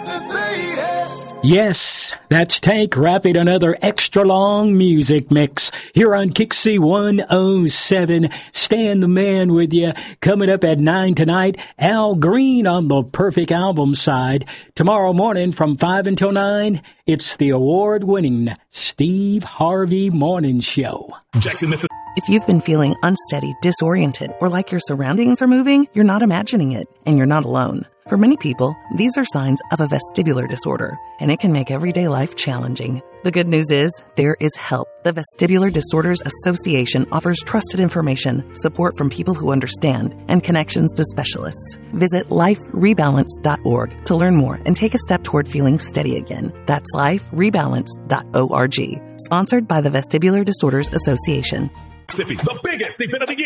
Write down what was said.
Yes, that's Tank wrapping another extra long music mix here on Kixie 107. Stan the Man with you. Coming up at 9 tonight, Al Green on the Perfect Album side. Tomorrow morning from 5 until 9, it's the award-winning Steve Harvey Morning Show. Jackson, Mississippi. If you've been feeling unsteady, disoriented, or like your surroundings are moving, you're not imagining it, and you're not alone. For many people, these are signs of a vestibular disorder, and it can make everyday life challenging. The good news is, there is help. The Vestibular Disorders Association offers trusted information, support from people who understand, and connections to specialists. Visit liferebalance.org to learn more and take a step toward feeling steady again. That's liferebalance.org. Sponsored by the Vestibular Disorders Association. The biggest event of the year.